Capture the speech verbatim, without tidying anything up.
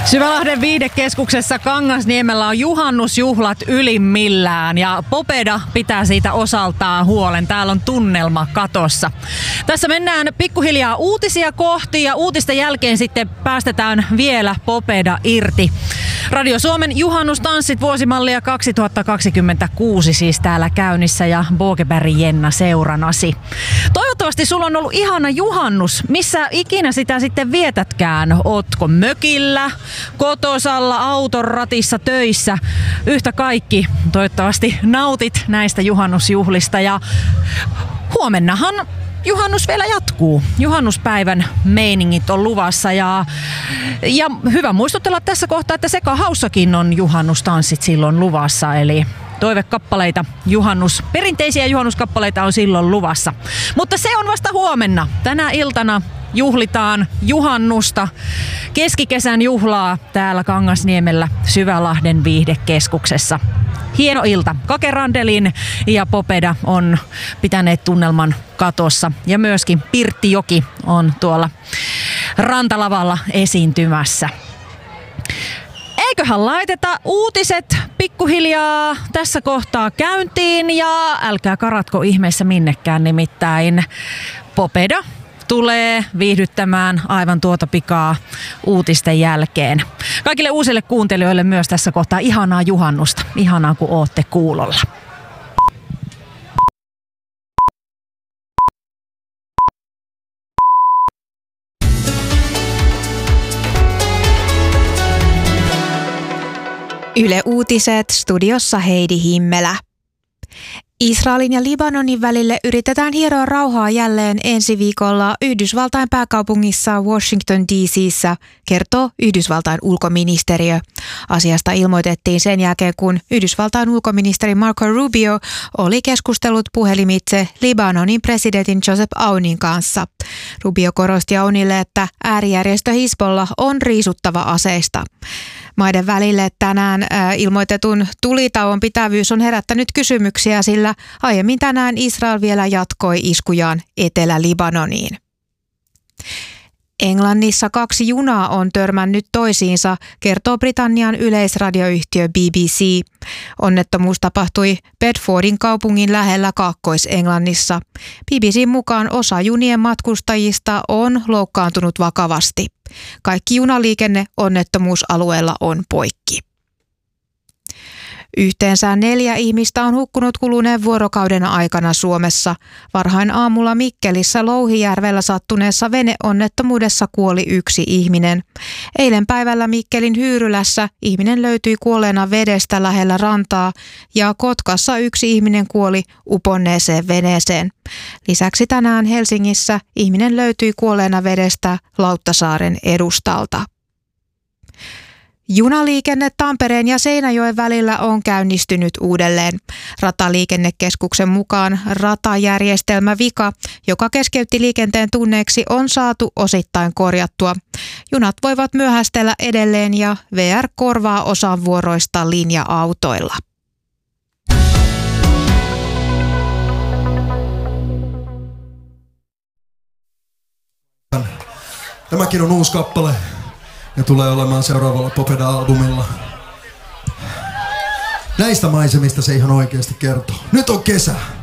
Syvälahden viihdekeskuksessa Kangasniemellä on juhannusjuhlat ylimmillään ja Popeda pitää siitä osaltaan huolen. Täällä on tunnelma katossa. Tässä mennään pikkuhiljaa uutisia kohti ja uutisten jälkeen sitten päästetään vielä Popeda irti. Radio Suomen juhannustanssit vuosimallia kaksituhattakaksikymmentäkuusi siis täällä käynnissä ja Bogeberg Jenna seuranasi. Toivottavasti sulla on ollut ihana juhannus. Missä ikinä sitä sitten vietätkään? Ootko mökillä, kotosalla, auton ratissa, töissä? Yhtä kaikki. Toivottavasti nautit näistä juhannusjuhlista ja huomennahan juhannus vielä jatkuu. Juhannuspäivän meiningit on luvassa ja, ja hyvä muistutella tässä kohtaa, että Sekahaussakin on juhannustanssit silloin luvassa. Eli toivekappaleita, juhannus, perinteisiä juhannuskappaleita on silloin luvassa. Mutta se on vasta huomenna. Tänä iltana juhlitaan juhannusta, keskikesän juhlaa täällä Kangasniemellä Syvälahden viihdekeskuksessa. Hieno ilta. Kake Randelin ja Popeda on pitäneet tunnelman katossa ja myöskin Pirttijoki on tuolla rantalavalla esiintymässä. Eiköhän laiteta uutiset pikkuhiljaa tässä kohtaa käyntiin ja älkää karatko ihmeessä minnekään, nimittäin Popeda tulee viihdyttämään aivan tuota pikaa uutisten jälkeen. Kaikille uusille kuuntelijoille myös tässä kohtaa ihanaa juhannusta. Ihanaa kun ootte kuulolla. Yle Uutiset, studiossa Heidi Himmelä. Israelin ja Libanonin välille yritetään hieroa rauhaa jälleen ensi viikolla Yhdysvaltain pääkaupungissa Washington D C:ssä, kertoo Yhdysvaltain ulkoministeriö. Asiasta ilmoitettiin sen jälkeen, kun Yhdysvaltain ulkoministeri Marco Rubio oli keskustellut puhelimitse Libanonin presidentin Joseph Aunin kanssa. Rubio korosti Aunille, että äärijärjestö Hizbollah on riisuttava aseista. Maiden välille tänään äh, ilmoitetun tulitauon pitävyys on herättänyt kysymyksiä, sillä aiemmin tänään Israel vielä jatkoi iskujaan Etelä-Libanoniin. Englannissa kaksi junaa on törmännyt toisiinsa, kertoo Britannian yleisradioyhtiö B B C. Onnettomuus tapahtui Bedfordin kaupungin lähellä Kaakkois-Englannissa. B B C:n mukaan osa junien matkustajista on loukkaantunut vakavasti. Kaikki junaliikenne onnettomuusalueella on poikki. Yhteensä neljä ihmistä on hukkunut kuluneen vuorokauden aikana Suomessa. Varhain aamulla Mikkelissä Louhijärvellä sattuneessa veneonnettomuudessa kuoli yksi ihminen. Eilen päivällä Mikkelin Hyyrylässä ihminen löytyi kuolleena vedestä lähellä rantaa ja Kotkassa yksi ihminen kuoli uponneeseen veneeseen. Lisäksi tänään Helsingissä ihminen löytyi kuolleena vedestä Lauttasaaren edustalta. Junaliikenne Tampereen ja Seinäjoen välillä on käynnistynyt uudelleen. Rataliikennekeskuksen mukaan ratajärjestelmävika, joka keskeytti liikenteen tunneeksi, on saatu osittain korjattua. Junat voivat myöhästellä edelleen ja V R korvaa osan vuoroista linja-autoilla. Tämäkin on uusi kappale. Ja tulee olemaan seuraavalla Popeda-albumilla. Näistä maisemista se ihan oikeasti kertoo. Nyt on kesä.